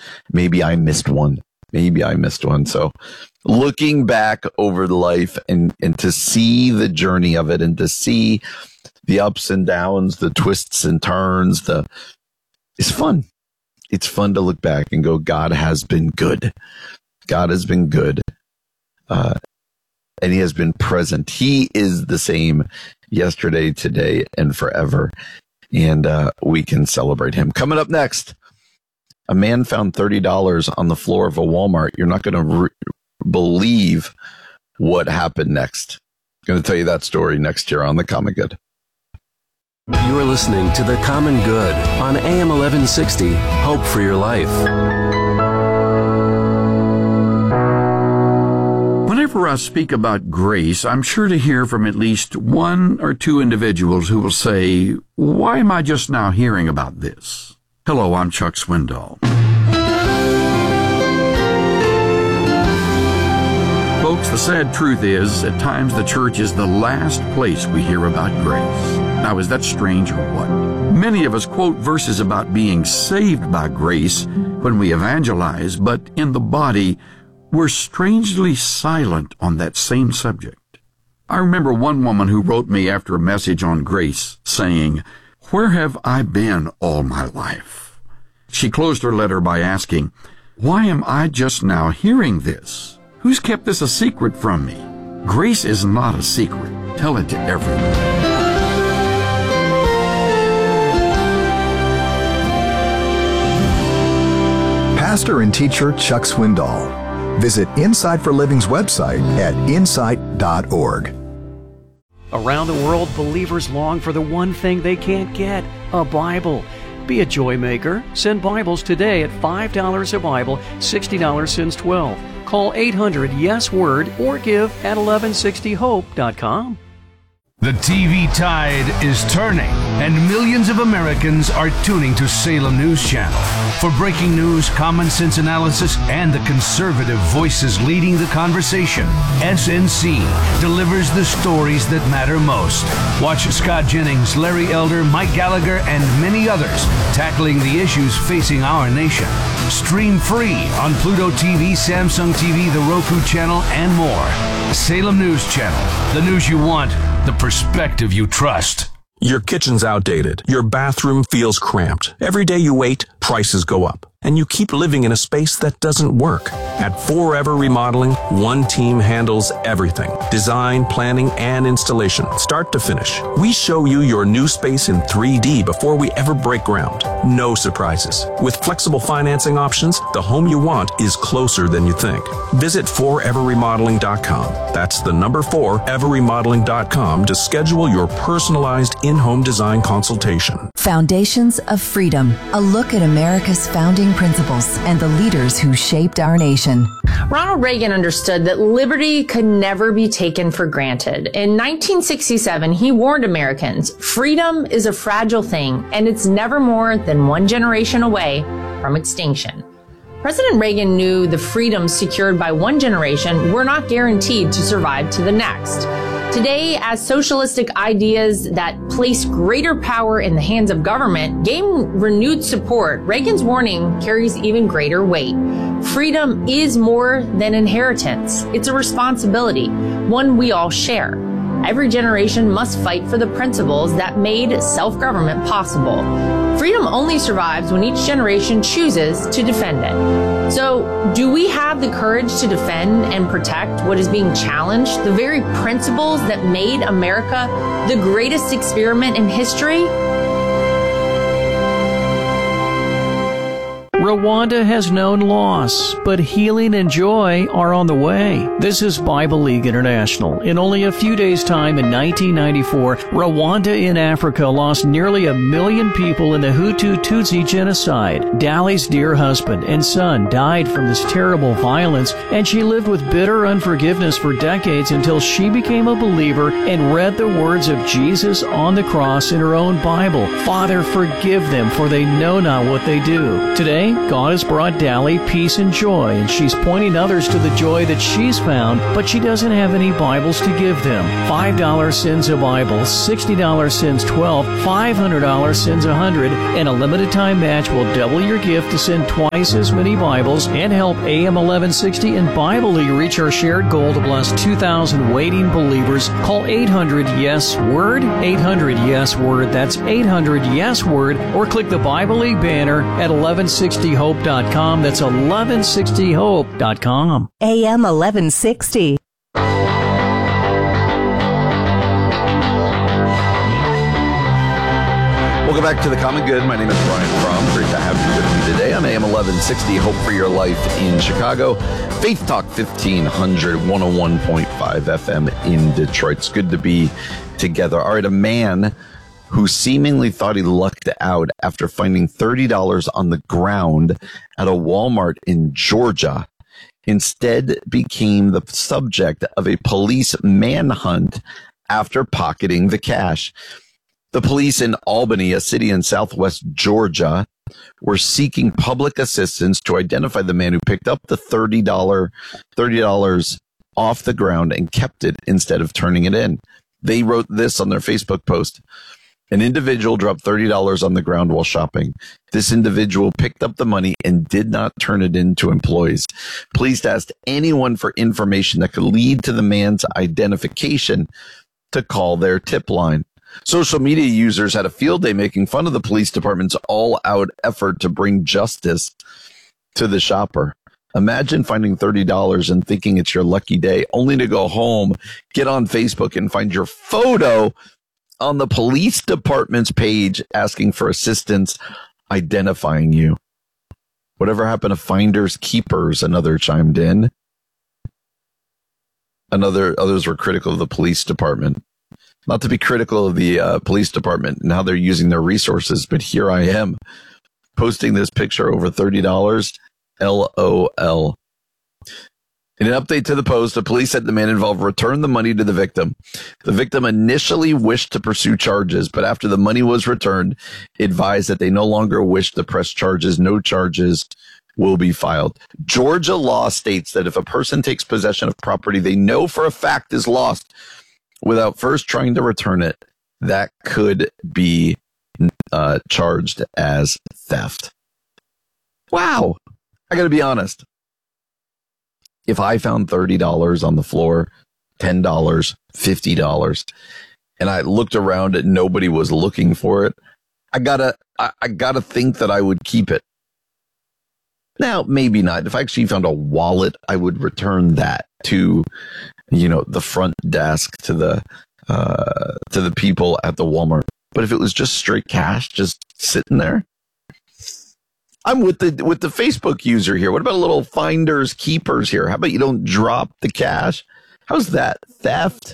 maybe I missed one. So looking back over the life and to see the journey of it and to see the ups and downs, the twists and turns, it's fun. It's fun to look back and go, God has been good. God has been good. And he has been present. He is the same yesterday, today, and forever. And we can celebrate him. Coming up next, a man found $30 on the floor of a Walmart. You're not going to believe what happened next. I'm going to tell you that story next year on The Common Good. You're listening to The Common Good on AM 1160, Hope for Your Life. Whenever I speak about grace, I'm sure to hear from at least one or two individuals who will say, why am I just now hearing about this? Hello, I'm Chuck Swindoll. Folks, the sad truth is, at times the church is the last place we hear about grace. Now, is that strange or what? Many of us quote verses about being saved by grace when we evangelize, but in the body, we're strangely silent on that same subject. I remember one woman who wrote me after a message on grace saying, "Where have I been all my life?" She closed her letter by asking, "Why am I just now hearing this? Who's kept this a secret from me?" Grace is not a secret. Tell it to everyone. Pastor and teacher Chuck Swindoll. Visit Insight for Living's website at insight.org. Around the world, believers long for the one thing they can't get, a Bible. Be a joy maker. Send Bibles today at $5 a Bible, $60 since 12. Call 800-YES-WORD or give at 1160hope.com. The TV tide is turning, and millions of Americans are tuning to Salem News Channel. For breaking news, common sense analysis, and the conservative voices leading the conversation, SNC delivers the stories that matter most. Watch Scott Jennings, Larry Elder, Mike Gallagher, and many others tackling the issues facing our nation. Stream free on Pluto TV, Samsung TV, the Roku channel, and more. Salem News Channel, the news you want, the perspective you trust. Your kitchen's outdated. Your bathroom feels cramped. Every day you wait, prices go up. And you keep living in a space that doesn't work. At Forever Remodeling, one team handles everything. Design, planning, and installation, start to finish. We show you your new space in 3D before we ever break ground. No surprises. With flexible financing options, the home you want is closer than you think. Visit foreverremodeling.com. That's the number 4everremodeling.com to schedule your personalized in-home design consultation. Foundations of Freedom, a look at America's founding principles and the leaders who shaped our nation. Ronald Reagan understood that liberty could never be taken for granted. In 1967, he warned Americans, freedom is a fragile thing, and it's never more than one generation away from extinction. President Reagan knew the freedoms secured by one generation were not guaranteed to survive to the next. Today, as socialistic ideas that place greater power in the hands of government gain renewed support, Reagan's warning carries even greater weight. Freedom is more than inheritance. It's a responsibility, one we all share. Every generation must fight for the principles that made self-government possible. Freedom only survives when each generation chooses to defend it. So, do we have the courage to defend and protect what is being challenged, the very principles that made America the greatest experiment in history? Rwanda has known loss, but healing and joy are on the way. This is Bible League International. In only a few days' time in 1994, Rwanda in Africa lost nearly 1 million people in the Hutu-Tutsi genocide. Dali's dear husband and son died from this terrible violence, and she lived with bitter unforgiveness for decades until she became a believer and read the words of Jesus on the cross in her own Bible. Father, forgive them, for they know not what they do. Today, God has brought Dally peace and joy, and she's pointing others to the joy that she's found, but she doesn't have any Bibles to give them. $5 sends a Bible, $60 sends 12, $500 sends 100, and a limited time match will double your gift to send twice as many Bibles and help AM 1160 and Bible League reach our shared goal to bless 2,000 waiting believers. Call 800-YES-WORD, 800-YES-WORD. That's 800-YES-WORD, or click the Bible League banner at 1160hope.com. That's 1160hope.com. AM 1160. Welcome back to The Common Good. My name is Brian Fromm. Great to have you with me today on AM 1160, Hope for Your Life in Chicago. Faith Talk 1500, 101.5 FM in Detroit. It's good to be together. All right, a man who seemingly thought he lucked out after finding $30 on the ground at a Walmart in Georgia instead became the subject of a police manhunt after pocketing the cash. The police in Albany, a city in southwest Georgia, were seeking public assistance to identify the man who picked up the $30 off the ground and kept it instead of turning it in. They wrote this on their Facebook post. An individual dropped $30 on the ground while shopping. This individual picked up the money and did not turn it in to employees. Police asked anyone for information that could lead to the man's identification to call their tip line. Social media users had a field day making fun of the police department's all-out effort to bring justice to the shopper. Imagine finding $30 and thinking it's your lucky day, only to go home, get on Facebook, and find your photo on the police department's page asking for assistance identifying you. Whatever happened to finders keepers? Another chimed in. Others were critical of the police department. Not to be critical of the police department and how they're using their resources, but here I am posting this picture over $30. LOL. In an update to the post, the police said the man involved returned the money to the victim. The victim initially wished to pursue charges, but after the money was returned, advised that they no longer wish to press charges. No charges will be filed. Georgia law states that if a person takes possession of property they know for a fact is lost without first trying to return it, that could be charged as theft. Wow. I got to be honest. If I found $30 on the floor, $10, $50, and I looked around and nobody was looking for it, I gotta think that I would keep it. Now, maybe not. If I actually found a wallet, I would return that to, the front desk, to the people at the Walmart. But if it was just straight cash, just sitting there, I'm with the Facebook user here. What about a little finders keepers here? How about you don't drop the cash? How's that theft?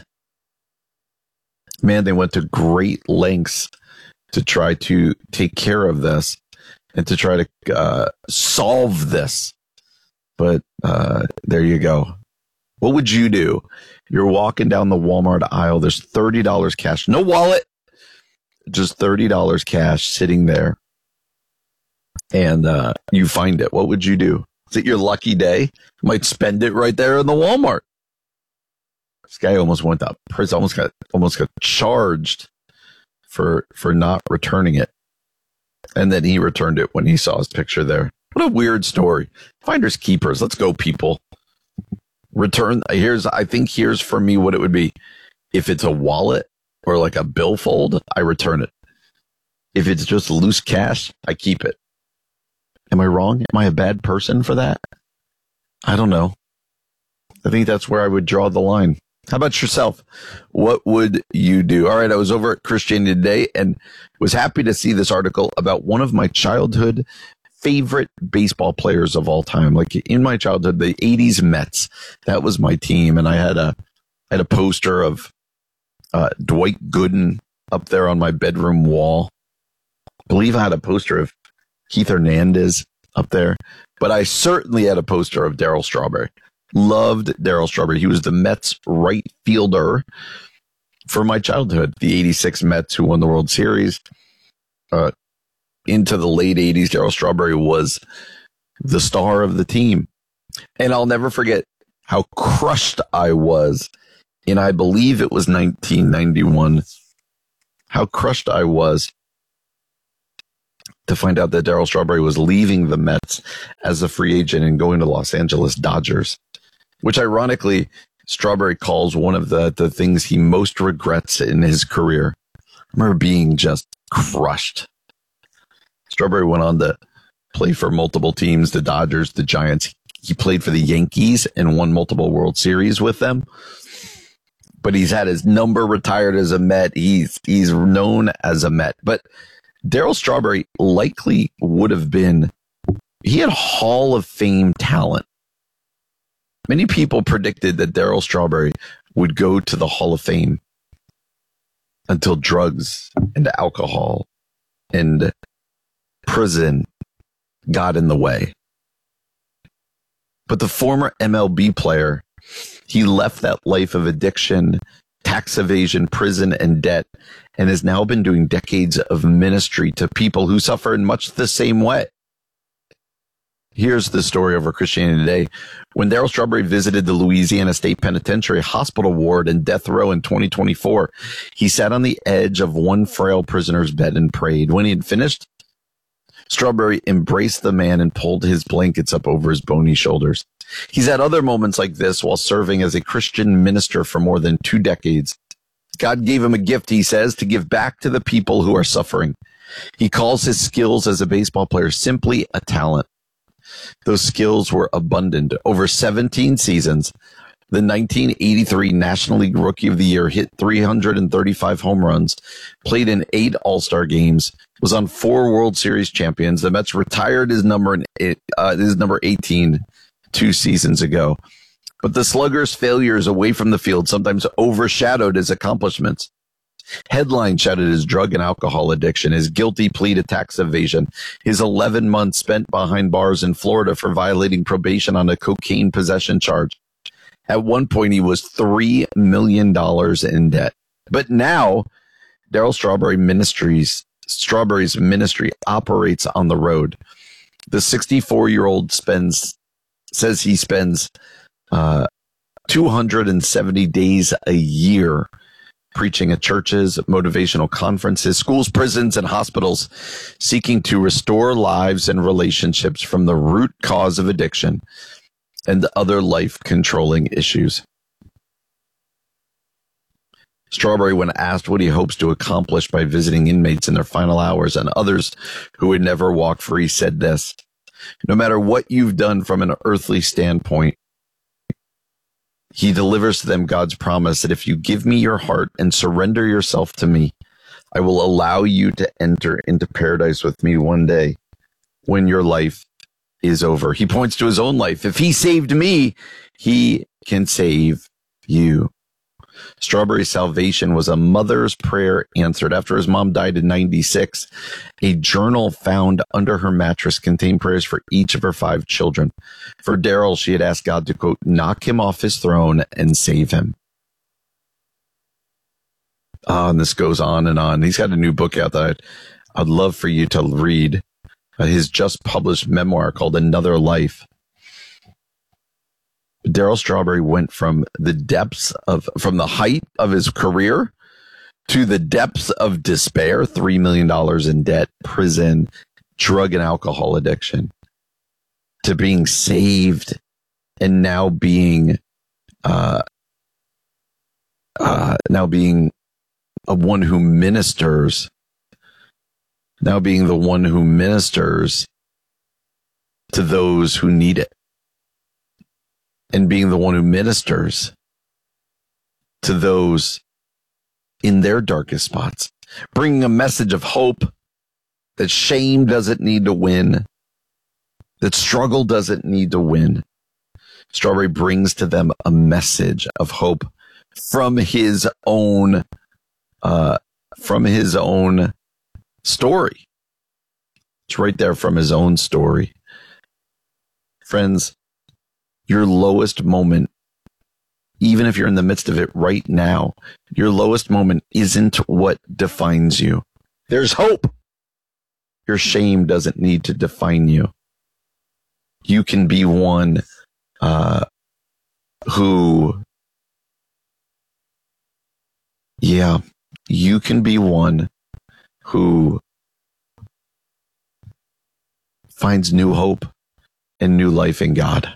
Man, they went to great lengths to try to take care of this and to try to solve this. But there you go. What would you do? You're walking down the Walmart aisle. There's $30 cash. No wallet. Just $30 cash sitting there. And you find it. What would you do? Is it your lucky day? You might spend it right there in the Walmart. This guy almost went to prison. Almost got charged for not returning it. And then he returned it when he saw his picture there. What a weird story. Finders keepers. Let's go, people. Return. I think here's for me what it would be. If it's a wallet or like a billfold, I return it. If it's just loose cash, I keep it. Am I wrong? Am I a bad person for that? I don't know. I think that's where I would draw the line. How about yourself? What would you do? All right, I was over at Christianity Today and was happy to see this article about one of my childhood favorite baseball players of all time. Like in my childhood, the 80s Mets. That was my team. And I had a poster of Dwight Gooden up there on my bedroom wall. I believe I had a poster of Keith Hernandez up there, but I certainly had a poster of Darryl Strawberry. Loved Darryl Strawberry. He was the Mets right fielder for my childhood. The 86 Mets who won the World Series. Into the late 80s, Darryl Strawberry was the star of the team. And I'll never forget how crushed I was. And I believe it was 1991. How crushed I was to find out that Darryl Strawberry was leaving the Mets as a free agent and going to Los Angeles Dodgers, which ironically, Strawberry calls one of the things he most regrets in his career. I remember being just crushed. Strawberry went on to play for multiple teams, the Dodgers, the Giants. He played for the Yankees and won multiple World Series with them. But he's had his number retired as a Met. He's known as a Met. But Darryl Strawberry likely would have been, he had Hall of Fame talent. Many people predicted that Darryl Strawberry would go to the Hall of Fame until drugs and alcohol and prison got in the way. But the former MLB player, he left that life of addiction, tax evasion, prison, and debt, and has now been doing decades of ministry to people who suffer in much the same way. Here's the story over Christianity Today. When Darryl Strawberry visited the Louisiana State Penitentiary hospital ward and death row in 2024, he sat on the edge of one frail prisoner's bed and prayed. When he had finished, Strawberry embraced the man and pulled his blankets up over his bony shoulders. He's had other moments like this while serving as a Christian minister for more than 2 decades. God gave him a gift, he says, to give back to the people who are suffering. He calls his skills as a baseball player simply a talent. Those skills were abundant. Over 17 seasons, the 1983 National League Rookie of the Year hit 335 home runs, played in 8 All-Star games, was on 4 World Series champions. The Mets retired his number 18 2 seasons ago. But the slugger's failures away from the field sometimes overshadowed his accomplishments. Headlines shouted his drug and alcohol addiction, his guilty plea to tax evasion, his 11 months spent behind bars in Florida for violating probation on a cocaine possession charge. At one point, he was $3 million in debt. But now, Darryl Strawberry's ministry operates on the road. The 64-year-old says he spends 270 days a year preaching at churches, motivational conferences, schools, prisons, and hospitals, seeking to restore lives and relationships from the root cause of addiction and other life-controlling issues. Strawberry, when asked what he hopes to accomplish by visiting inmates in their final hours and others who would never walk free, said this: "No matter what you've done from an earthly standpoint, he delivers to them God's promise that if you give me your heart and surrender yourself to me, I will allow you to enter into paradise with me one day when your life is over." He points to his own life. If he saved me, he can save you. Strawberry's salvation was a mother's prayer answered. After his mom died in 96, a journal found under her mattress contained prayers for each of her 5 children. For Darryl, she had asked God to, quote, knock him off his throne and save him. And this goes on and on. He's got a new book out that I'd love for you to read. His just published memoir called Another Life. Darryl Strawberry went from the height of his career to the depths of despair, $3 million in debt, prison, drug and alcohol addiction, to being saved and now being a one who ministers, now being the one who ministers to those who need it. And being the one who ministers to those in their darkest spots, bringing a message of hope that shame doesn't need to win, that struggle doesn't need to win. Strawberry brings to them a message of hope from his own story. It's right there from his own story. Friends, your lowest moment, even if you're in the midst of it right now, your lowest moment isn't what defines you. There's hope. Your shame doesn't need to define you. You can be one you can be one who finds new hope and new life in God.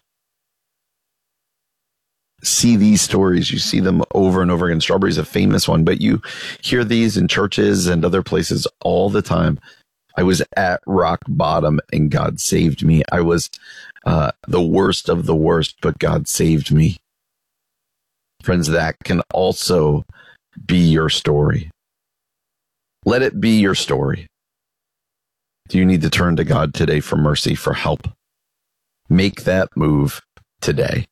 See these stories. You see them over and over again. Strawberry's a famous one, but you hear these in churches and other places all the time. I was at rock bottom and God saved me. I was the worst of the worst, but God saved me. Friends, that can also be your story. Let it be your story. Do you need to turn to God today for mercy, for help? Make that move today.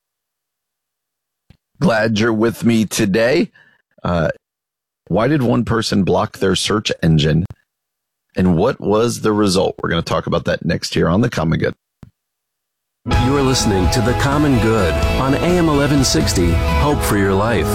Glad you're with me today. Why did one person block their search engine? And what was the result? We're going to talk about that next here on The Common Good. You are listening to The Common Good on AM 1160. Hope for your life.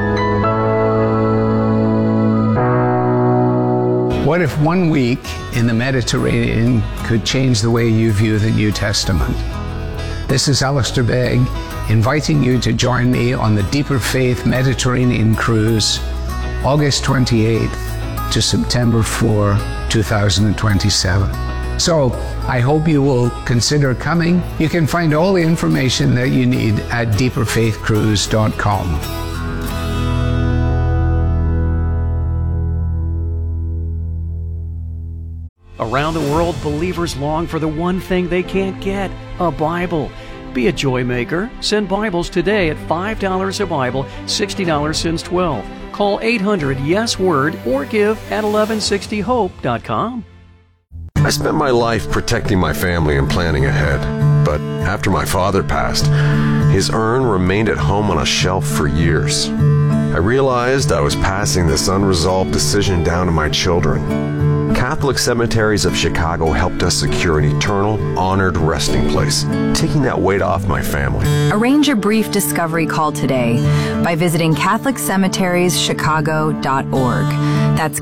What if 1 week in the Mediterranean could change the way you view the New Testament? This is Alistair Begg, inviting you to join me on the Deeper Faith Mediterranean Cruise, August 28th to September 4, 2027. So, I hope you will consider coming. You can find all the information that you need at deeperfaithcruise.com. Around the world, believers long for the one thing they can't get, a Bible. Be a joy maker. Send Bibles today at $5 a Bible, $60 since 12. Call 800-YES-WORD or give at 1160hope.com. I spent my life protecting my family and planning ahead. But after my father passed, his urn remained at home on a shelf for years. I realized I was passing this unresolved decision down to my children. Catholic Cemeteries of Chicago helped us secure an eternal, honored resting place, taking that weight off my family. Arrange a brief discovery call today by visiting CatholicCemeteriesChicago.org. That's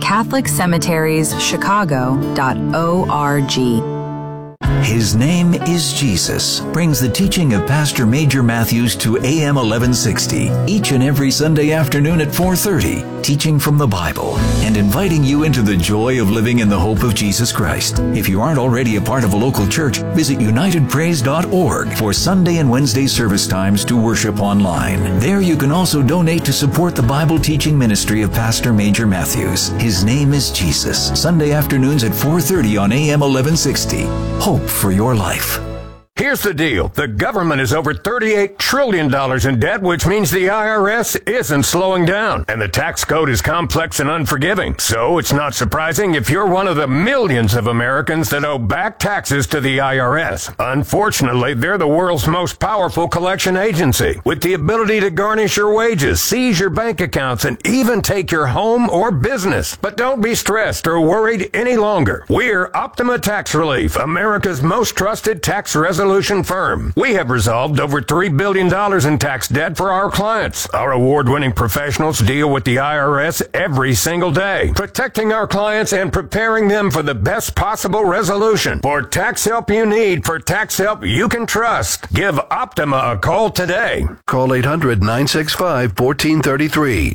CatholicCemeteriesChicago.org. His name is Jesus brings the teaching of Pastor Major Matthews to AM 1160 each and every Sunday afternoon at 4:30, teaching from the Bible and inviting you into the joy of living in the hope of Jesus Christ. If you aren't already a part of a local church, visit UnitedPraise.org for Sunday and Wednesday service times to worship online. There you can also donate to support the Bible teaching ministry of Pastor Major Matthews. His name is Jesus. Sunday afternoons at 4:30 on AM 1160. Hope for your life. Here's the deal. The government is over $38 trillion in debt, which means the IRS isn't slowing down. And the tax code is complex and unforgiving. So it's not surprising if you're one of the millions of Americans that owe back taxes to the IRS. Unfortunately, they're the world's most powerful collection agency, with the ability to garnish your wages, seize your bank accounts, and even take your home or business. But don't be stressed or worried any longer. We're Optima Tax Relief, America's most trusted tax resolution firm. We have resolved over $3 billion in tax debt for our clients. Our award-winning professionals deal with the IRS every single day, protecting our clients and preparing them for the best possible resolution. For tax help you need, for tax help you can trust, give Optima a call today. Call 800-965-1433.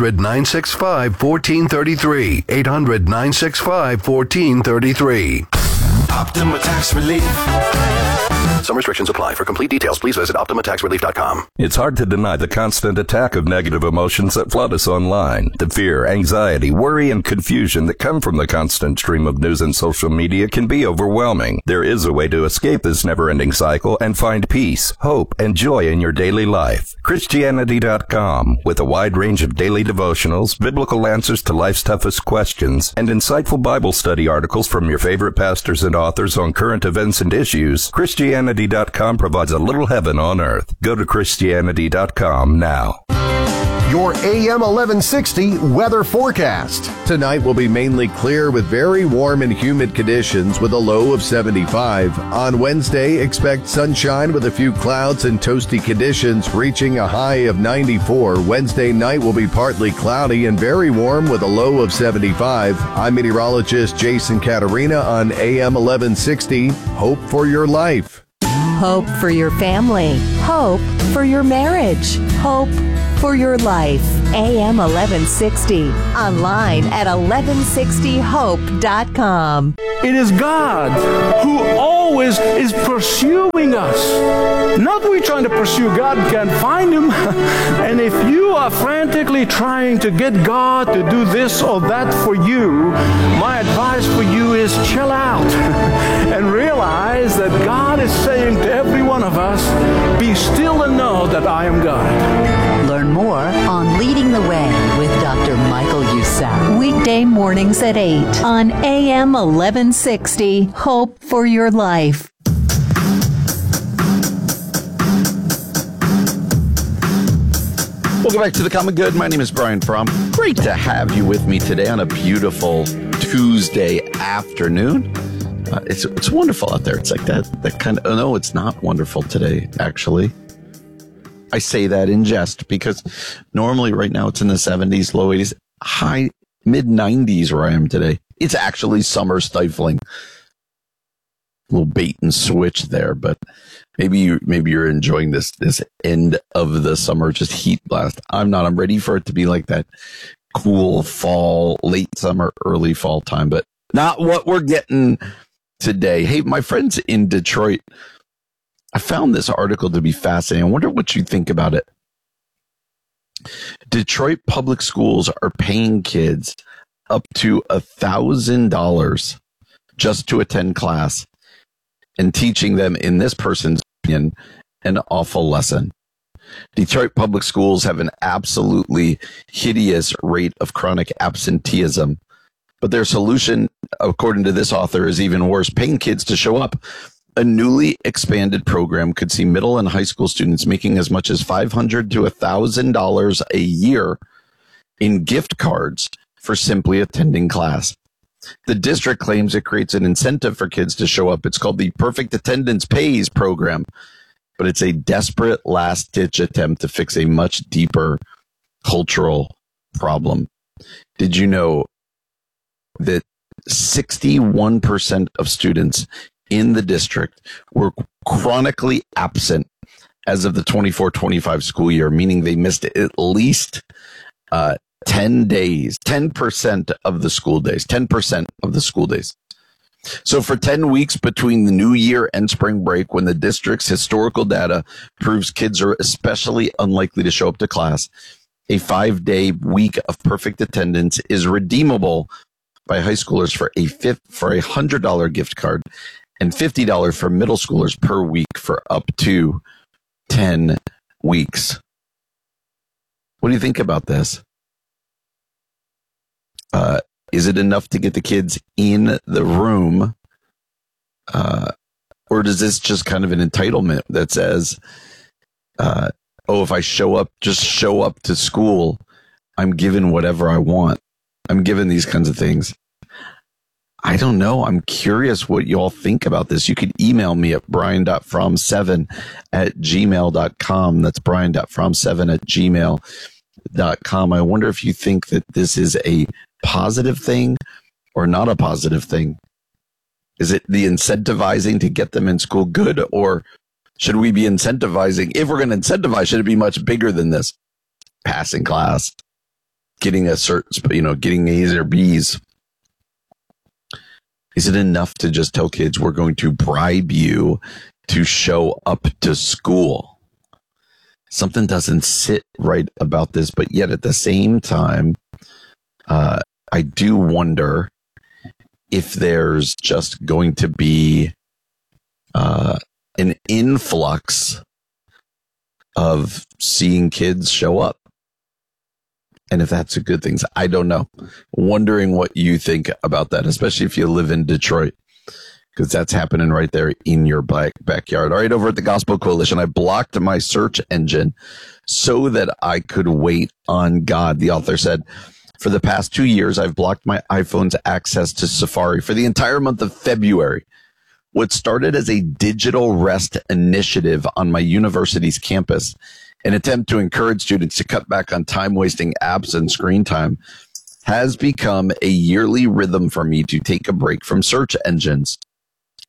800-965-1433. 800-965-1433. Optima Tax Relief. Some restrictions apply. For complete details, please visit OptimaTaxRelief.com. It's hard to deny the constant attack of negative emotions that flood us online. The fear, anxiety, worry, and confusion that come from the constant stream of news and social media can be overwhelming. There is a way to escape this never-ending cycle and find peace, hope, and joy in your daily life. Christianity.com, with a wide range of daily devotionals, biblical answers to life's toughest questions, and insightful Bible study articles from your favorite pastors and authors on current events and issues. Christianity.com provides a little heaven on earth. Go to Christianity.com now. Your AM 1160 weather forecast. Tonight will be mainly clear with very warm and humid conditions with a low of 75. On Wednesday, expect sunshine with a few clouds and toasty conditions reaching a high of 94. Wednesday night will be partly cloudy and very warm with a low of 75. I'm meteorologist Jason Caterina on AM 1160. Hope for your life. Hope for your family. Hope for your marriage. Hope for your life. AM 1160. Online at 1160hope.com. It is God who always is pursuing us. Not we trying to pursue God and can't find Him. And if you are frantically trying to get God to do this or that for you, my advice for you is chill out and realize that God is saying to every one of us, be still and know that I am God. Learn more on Leading the Way with Dr. Michael Youssef. Weekday mornings at 8 on AM 1160. Hope for your life. Welcome back to the Common Good. My name is Brian Fromm. Great to have you with me today on a beautiful Tuesday afternoon. It's wonderful out there. It's like that kind of, no, it's not wonderful today, actually. I say that in jest because normally right now it's in the 70s, low 80s, high mid 90s where I am today. It's actually summer stifling. A little bait and switch there, but maybe you're enjoying this end of the summer, just heat blast. I'm not. I'm ready for it to be like that cool fall, late summer, early fall time, but not what we're getting today. Hey, my friends in Detroit, I found this article to be fascinating. I wonder what you think about it. Detroit public schools are paying kids up to $1,000 just to attend class and teaching them, in this person's opinion, an awful lesson. Detroit public schools have an absolutely hideous rate of chronic absenteeism, but their solution, according to this author, is even worse, paying kids to show up. A newly expanded program could see middle and high school students making as much as $500 to $1,000 a year in gift cards for simply attending class. The district claims it creates an incentive for kids to show up. It's called the Perfect Attendance Pays program, but it's a desperate last-ditch attempt to fix a much deeper cultural problem. Did you know that 61% of students in the district were chronically absent as of the 24-25 school year, meaning they missed at least 10 days, 10% of the school days, 10% of the school days. So for 10 weeks between the new year and spring break, when the district's historical data proves kids are especially unlikely to show up to class, a 5-day week of perfect attendance is redeemable by high schoolers for a $100 gift card and $50 for middle schoolers per week for up to 10 weeks. What do you think about this? Is it enough to get the kids in the room? Or does this just kind of an entitlement that says, if I just show up to school, I'm given whatever I want. I'm given these kinds of things. I don't know. I'm curious what you all think about this. You could email me at brian.from7@gmail.com. That's brian.from7@gmail.com. I wonder if you think that this is a positive thing or not a positive thing. Is it the incentivizing to get them in school good, or should we be incentivizing? If we're going to incentivize, should it be much bigger than this? Passing class, getting a certain, getting A's or B's. Is it enough to just tell kids we're going to bribe you to show up to school? Something doesn't sit right about this, but yet at the same time, I do wonder if there's just going to be an influx of seeing kids show up. And if that's a good thing, I don't know. Wondering what you think about that, especially if you live in Detroit, because that's happening right there in your backyard. All right, over at the Gospel Coalition, I blocked my search engine so that I could wait on God. The author said, for the past 2 years, I've blocked my iPhone's access to Safari for the entire month of February. What started as a digital rest initiative on my university's campus, an attempt to encourage students to cut back on time-wasting apps and screen time, has become a yearly rhythm for me to take a break from search engines.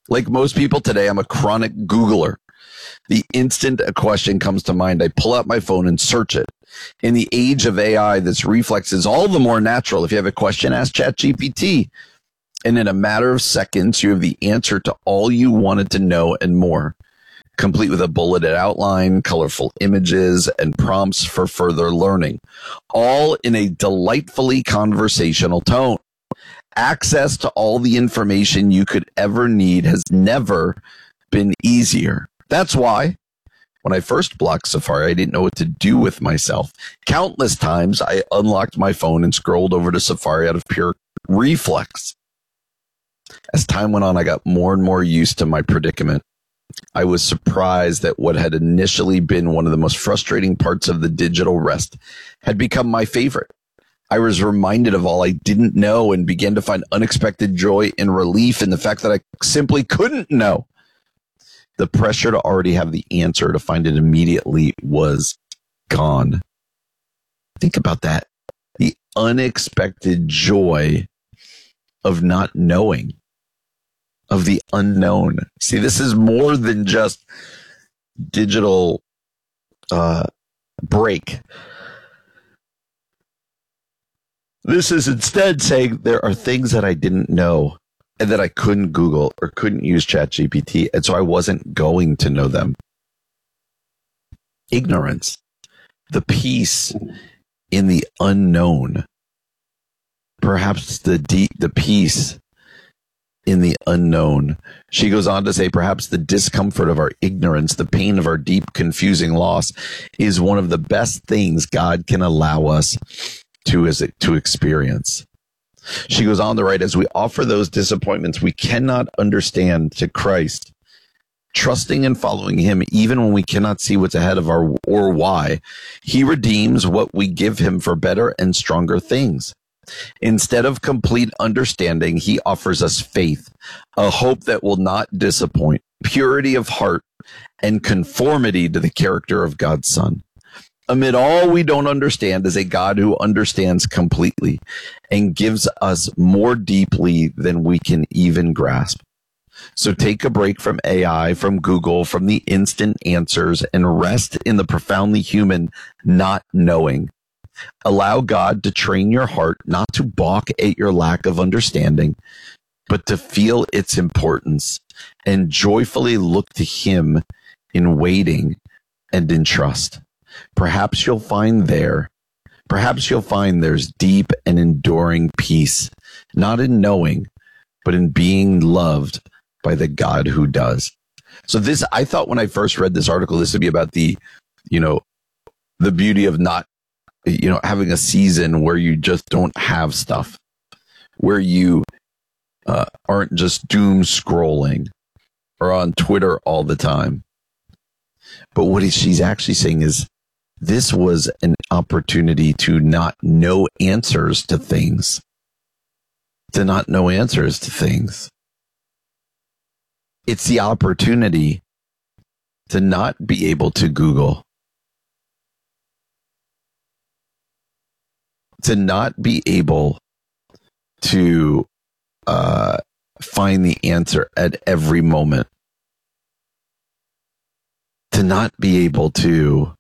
Like most people today, I'm a chronic Googler. The instant a question comes to mind, I pull out my phone and search it. In the age of AI, this reflex is all the more natural. If you have a question, ask ChatGPT. And in a matter of seconds, you have the answer to all you wanted to know and more, complete with a bulleted outline, colorful images, and prompts for further learning, all in a delightfully conversational tone. Access to all the information you could ever need has never been easier. That's why when I first blocked Safari, I didn't know what to do with myself. Countless times I unlocked my phone and scrolled over to Safari out of pure reflex. As time went on, I got more and more used to my predicament. I was surprised that what had initially been one of the most frustrating parts of the digital rest had become my favorite. I was reminded of all I didn't know and began to find unexpected joy and relief in the fact that I simply couldn't know. The pressure to already have the answer, to find it immediately, was gone. Think about that. The unexpected joy of not knowing, of the unknown. See, this is more than just digital break. This is instead saying there are things that I didn't know and that I couldn't Google or couldn't use ChatGPT, and so I wasn't going to know them. Ignorance, the peace in the unknown, perhaps the peace in the unknown. She goes on to say, perhaps the discomfort of our ignorance, the pain of our deep, confusing loss is one of the best things God can allow us to experience. She goes on to write, as we offer those disappointments we cannot understand to Christ, trusting and following him even when we cannot see what's ahead of our or why, he redeems what we give him for better and stronger things. Instead of complete understanding, he offers us faith, a hope that will not disappoint, purity of heart, and conformity to the character of God's Son. Amid all we don't understand is a God who understands completely and gives us more deeply than we can even grasp. So take a break from AI, from Google, from the instant answers, and rest in the profoundly human not knowing. Allow God to train your heart not to balk at your lack of understanding, but to feel its importance and joyfully look to him in waiting and in trust. Perhaps you'll find there's deep and enduring peace, not in knowing, but in being loved by the God who does. So this, I thought when I first read this article, this would be about the beauty of not, having a season where you just don't have stuff, where you aren't just doom scrolling or on Twitter all the time. But what she's actually saying is, this was an opportunity to not know answers to things. To not know answers to things. It's the opportunity to not be able to Google. To not be able to find the answer at every moment. To not be able to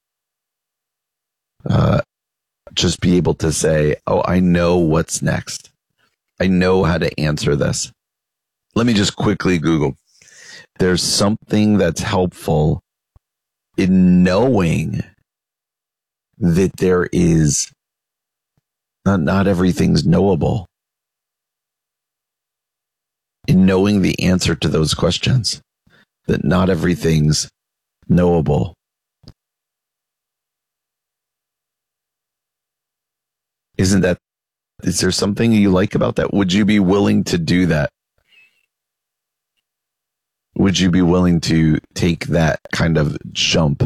just be able to say, oh, I know what's next. I know how to answer this. Let me just quickly Google. There's something that's helpful in knowing that there is not everything's knowable. In knowing the answer to those questions, that not everything's knowable. Is there something you like about that? Would you be willing to do that? Would you be willing to take that kind of jump?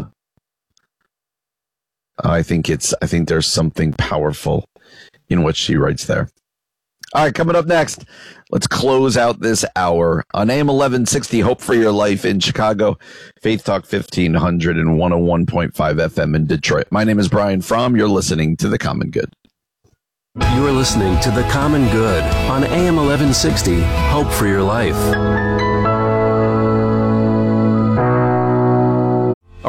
I think there's something powerful in what she writes there. All right, coming up next, let's close out this hour on AM 1160, Hope for Your Life in Chicago, Faith Talk 1500 and 101.5 FM in Detroit. My name is Brian Fromm. You're listening to The Common Good. You are listening to The Common Good on AM 1160, Hope for Your Life.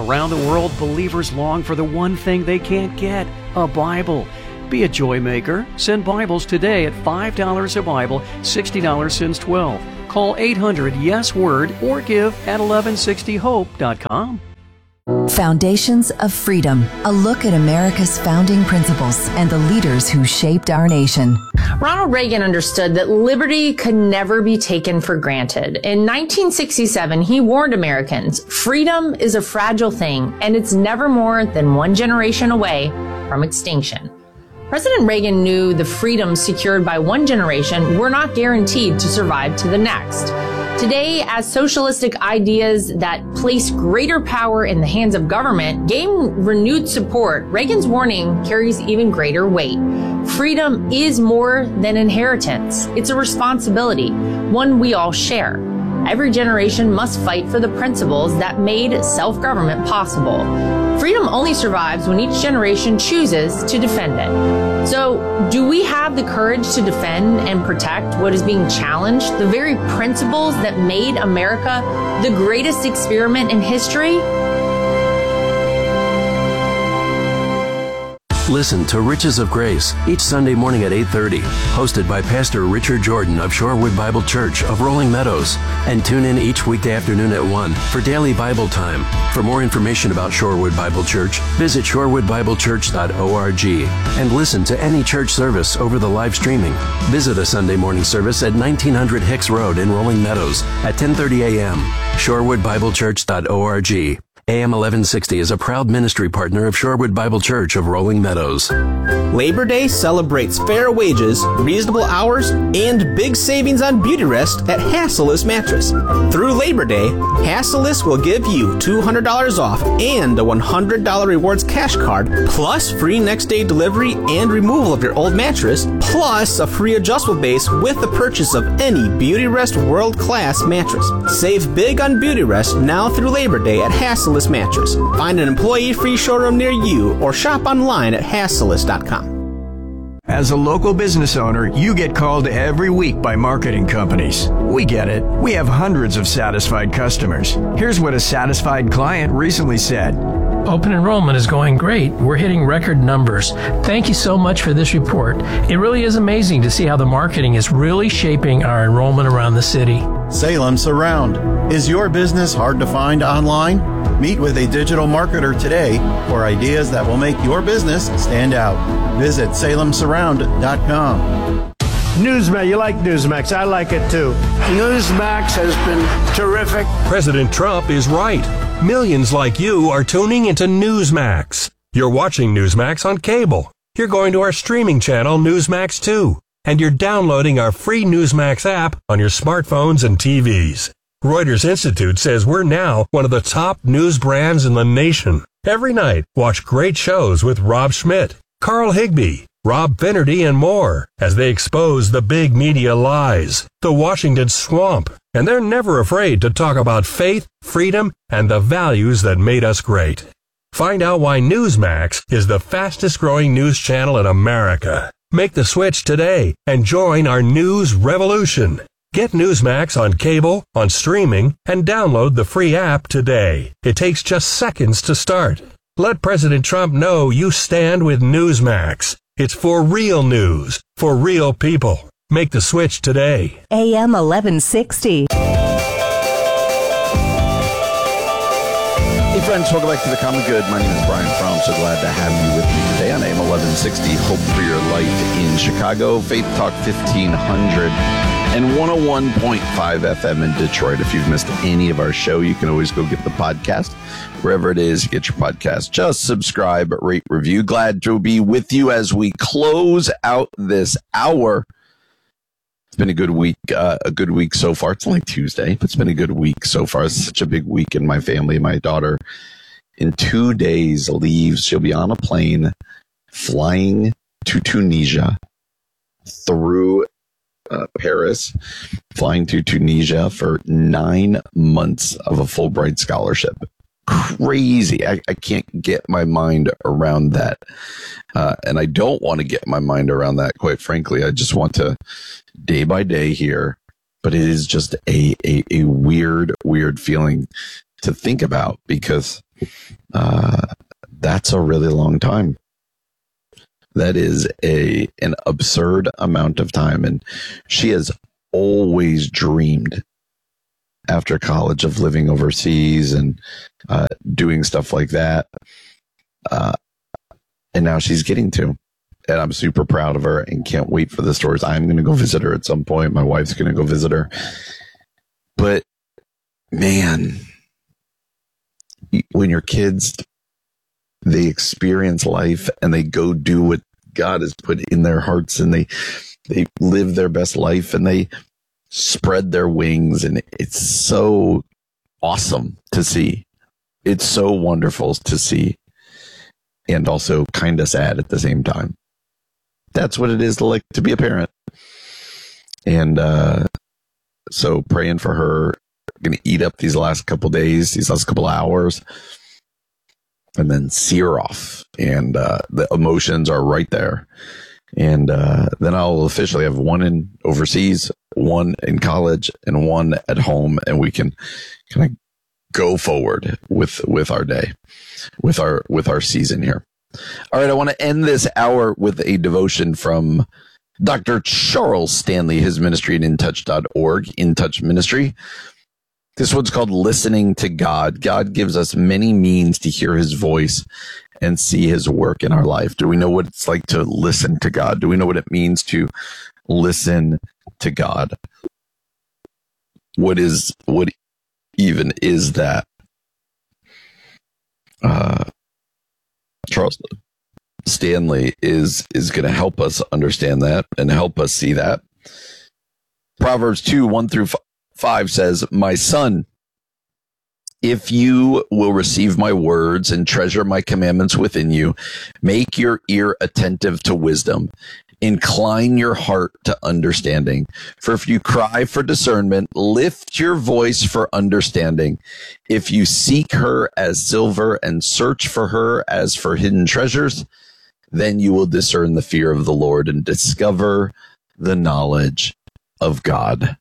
Around the world, believers long for the one thing they can't get, a Bible. Be a joy maker. Send Bibles today at $5 a Bible, $60 since 12. Call 800-YES-WORD or give at 1160hope.com. Foundations of Freedom, a look at America's founding principles and the leaders who shaped our nation. Ronald Reagan understood that liberty could never be taken for granted. In 1967, he warned Americans, freedom is a fragile thing, and it's never more than one generation away from extinction. President Reagan knew the freedoms secured by one generation were not guaranteed to survive to the next. Today, as socialistic ideas that place greater power in the hands of government gain renewed support, Reagan's warning carries even greater weight. Freedom is more than inheritance. It's a responsibility, one we all share. Every generation must fight for the principles that made self-government possible. Freedom only survives when each generation chooses to defend it. So, do we have the courage to defend and protect what is being challenged, the very principles that made America the greatest experiment in history? Listen to Riches of Grace each Sunday morning at 8:30, hosted by Pastor Richard Jordan of Shorewood Bible Church of Rolling Meadows. And tune in each weekday afternoon at 1 for daily Bible time. For more information about Shorewood Bible Church, visit shorewoodbiblechurch.org and listen to any church service over the live streaming. Visit a Sunday morning service at 1900 Hicks Road in Rolling Meadows at 10:30 a.m. shorewoodbiblechurch.org. AM 1160 is a proud ministry partner of Shorewood Bible Church of Rolling Meadows. Labor Day celebrates fair wages, reasonable hours, and big savings on beauty rest at Hassellus Mattress. Through Labor Day, Hassellus will give you $200 off and a $100 rewards cash card, plus free next day delivery and removal of your old mattress, plus a free adjustable base with the purchase of any Beauty Rest world-class mattress. Save big on beauty rest now through Labor Day at Hassellus Mattress. Find an employee-free showroom near you or shop online at hassellus.com. As a local business owner, you get called every week by marketing companies. We get it. We have hundreds of satisfied customers. Here's what a satisfied client recently said. Open enrollment is going great. We're hitting record numbers. Thank you so much for this report. It really is amazing to see how the marketing is really shaping our enrollment around the city. Salem Surround. Is your business hard to find online? Meet with a digital marketer today for ideas that will make your business stand out. Visit salemsurround.com. Newsmax, you like Newsmax. I like it too. Newsmax has been terrific. President Trump is right. Millions like you are tuning into Newsmax. You're watching Newsmax on cable. You're going to our streaming channel, Newsmax 2. And you're downloading our free Newsmax app on your smartphones and TVs. Reuters Institute says we're now one of the top news brands in the nation. Every night, watch great shows with Rob Schmidt, Carl Higbee, Rob Finnerty, and more as they expose the big media lies, the Washington swamp, and they're never afraid to talk about faith, freedom, and the values that made us great. Find out why Newsmax is the fastest growing news channel in America. Make the switch today and join our news revolution. Get Newsmax on cable, on streaming, and download the free app today. It takes just seconds to start. Let President Trump know you stand with Newsmax. It's for real news, for real people. Make the switch today. AM 1160. Hey friends, welcome back to The Common Good. My name is Brian Fromm. So glad to have you with me today on AM 1160, Hope for Your Life in Chicago, Faith Talk 1500, and 101.5 FM in Detroit. If you've missed any of our show, you can always go get the podcast. Wherever it is, get your podcast. Just subscribe, rate, review. Glad to be with you as we close out this hour. It's been a good week so far. It's only Tuesday, but it's been a good week so far. It's such a big week in my family. My daughter, in 2 days, leaves. She'll be on a plane flying to Tunisia through Paris, flying to Tunisia for 9 months of a Fulbright scholarship. Crazy. I can't get my mind around that. And I don't want to get my mind around that, quite frankly. I just want to day by day here. But it is just a weird feeling to think about, because that's a really long time. That is an absurd amount of time. And she has always dreamed after college of living overseas and doing stuff like that. And now she's getting to. And I'm super proud of her and can't wait for the stories. I'm going to go visit her at some point. My wife's going to go visit her. But, man, when your kids, they experience life and they go do what God has put in their hearts, and they live their best life and they spread their wings, and it's so awesome to see. It's so wonderful to see, and also kind of sad at the same time. That's what it is to be a parent. And so praying for her. Going to eat up these last couple days, these last couple hours, and then see her off. And the emotions are right there. And then I'll officially have one in overseas, one in college, and one at home, and we can kind of go forward with our day, with our season here. All right, I want to end this hour with a devotion from Dr. Charles Stanley, his ministry at intouch.org, In Touch Ministry. This one's called Listening to God. God gives us many means to hear his voice and see his work in our life. Do we know what it's like to listen to God? Do we know what it means to listen to God? What even is that? Charles Stanley is going to help us understand that and help us see that. Proverbs 2:1-5 says, "My son, if you will receive my words and treasure my commandments within you, make your ear attentive to wisdom, incline your heart to understanding. For if you cry for discernment, lift your voice for understanding. If you seek her as silver and search for her as for hidden treasures, then you will discern the fear of the Lord and discover the knowledge of God."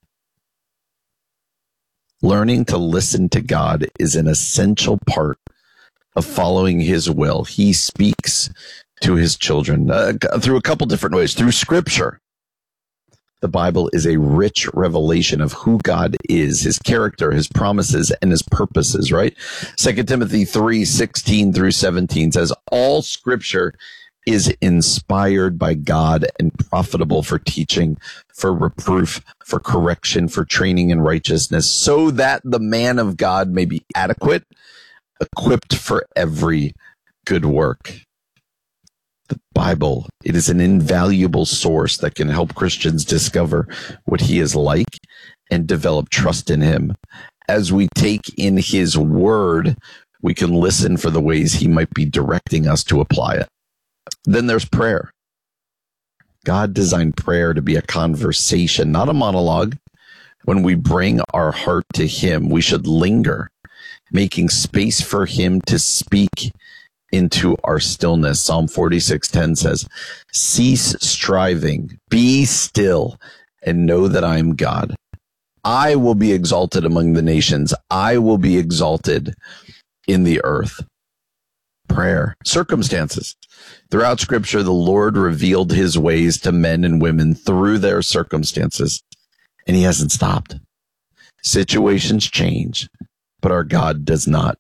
Learning to listen to God is an essential part of following his will. He speaks to his children through a couple different ways. Through Scripture. The Bible is a rich revelation of who God is, his character, his promises, and his purposes, right? 2 Timothy 3:16-17 says, "All Scripture is inspired by God and profitable for teaching, for reproof, for correction, for training in righteousness, so that the man of God may be adequate, equipped for every good work." The Bible, it is an invaluable source that can help Christians discover what he is like and develop trust in him. As we take in his word, we can listen for the ways he might be directing us to apply it. Then there's prayer. God designed prayer to be a conversation, not a monologue. When we bring our heart to him, we should linger, making space for him to speak into our stillness. Psalm 46:10 says, "Cease striving, be still, and know that I am God. I will be exalted among the nations. I will be exalted in the earth." Prayer. Circumstances. Throughout Scripture, the Lord revealed his ways to men and women through their circumstances, and he hasn't stopped. Situations change, but our God does not.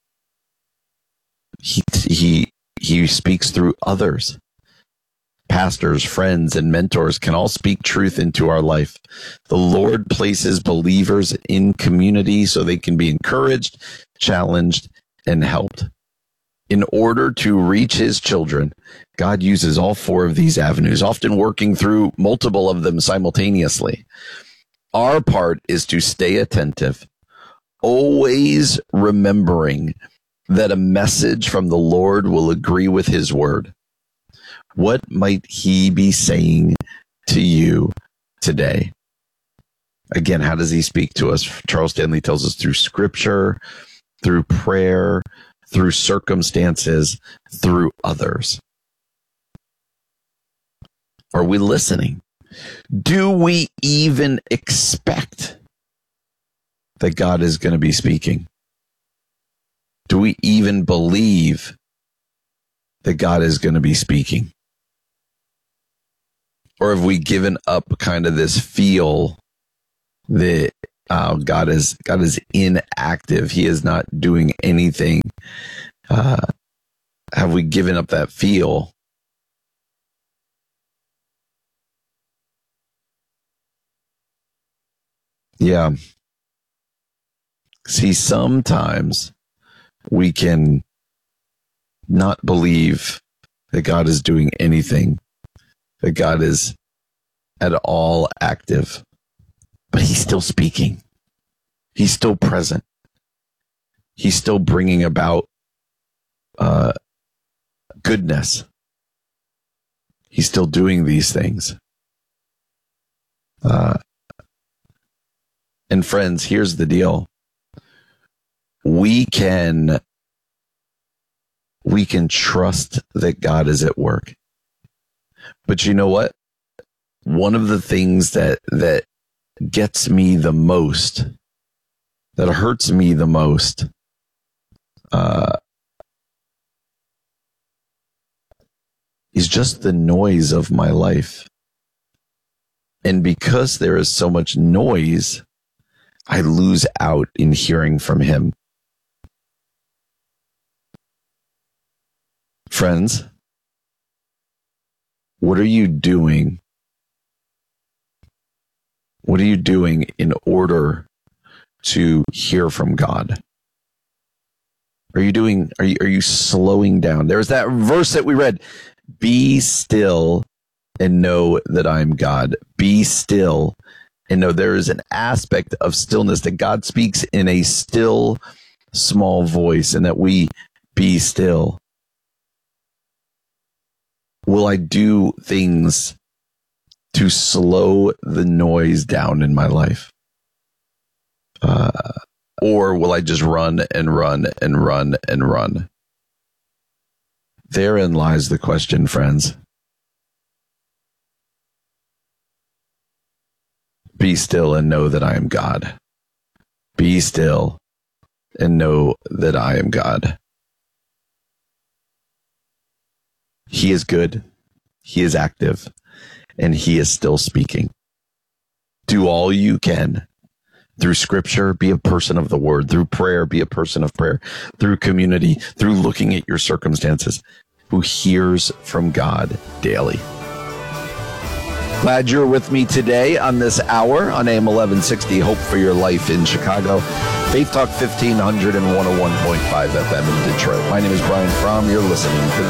He speaks through others. Pastors, friends, and mentors can all speak truth into our life. The Lord places believers in community so they can be encouraged, challenged, and helped. In order to reach his children, God uses all four of these avenues, often working through multiple of them simultaneously. Our part is to stay attentive, always remembering that a message from the Lord will agree with his word. What might he be saying to you today? Again, how does he speak to us? Charles Stanley tells us through Scripture, through prayer, through circumstances, through others. Are we listening? Do we even expect that God is going to be speaking? Do we even believe that God is going to be speaking? Or have we given up kind of this feel that God is inactive? He is not doing anything. Have we given up that feel? Yeah. See, sometimes we can not believe that God is doing anything, that God is at all active, but he's still speaking. He's still present. He's still bringing about goodness. He's still doing these things. And friends, here's the deal. We can trust that God is at work. But you know what? One of the things that gets me the most, that hurts me the most, is just the noise of my life. And because there is so much noise, I lose out in hearing from him. Friends, what are you doing? What are you doing in order to hear from God? Are you slowing down? There's that verse that we read, be still and know that I'm God. Be still and know. There is an aspect of stillness that God speaks in a still, small voice, and that we be still. Will I do things to slow the noise down in my life? Or will I just run and run and run and run? Therein lies the question, friends. Be still and know that I am God. Be still and know that I am God. He is good. He is active. And he is still speaking. Do all you can. Through scripture, be a person of the word. Through prayer, be a person of prayer. Through community, through looking at your circumstances, who hears from God daily. Glad you're with me today on this hour on AM 1160, Hope for Your Life in Chicago. Faith Talk 1500 and 101.5 FM in Detroit. My name is Brian Fromm. You're listening to